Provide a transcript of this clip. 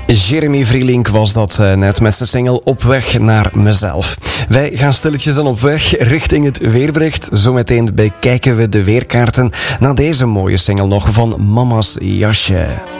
Jeremy Vrielink was dat net met zijn single Op weg naar mezelf. Wij gaan stilletjes dan op weg richting het weerbericht. Zometeen bekijken we de weerkaarten na deze mooie single nog van Mama's Jasje.